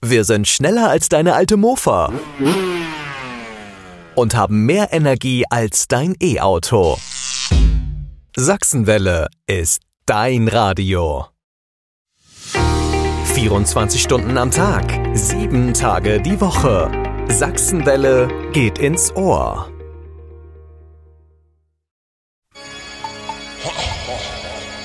Wir sind schneller als deine alte Mofa und haben mehr Energie als dein E-Auto. Sachsenwelle ist dein Radio. 24 Stunden am Tag, 7 Tage die Woche. Sachsenwelle geht ins Ohr.